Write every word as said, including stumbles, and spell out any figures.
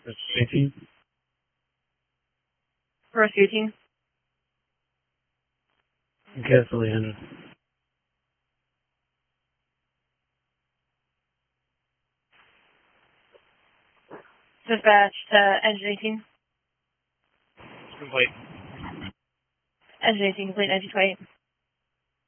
That's eighteen. Rescue eighteen. Cancel the engine. Dispatch to engine eighteen. Complete. Engine eighteen complete, ninety-two eight.